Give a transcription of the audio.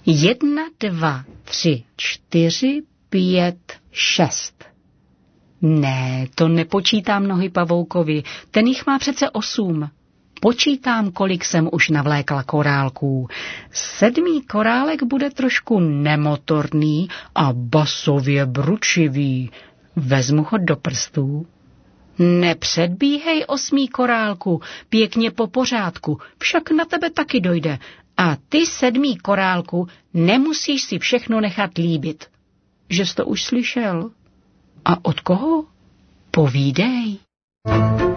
1, 2, 3, 4, 5, 6. Ne, to nepočítám nohy pavoukovi, ten jich má přece 8. Počítám, kolik jsem už navlékla korálků. 7. korálek bude trošku nemotorný a basově bručivý. Vezmu ho do prstů. Nepředbíhej, 8. korálku, pěkně po pořádku, však na tebe taky dojde. A ty, 7. korálku, nemusíš si všechno nechat líbit. Že jsi to už slyšel? A od koho? Povídej.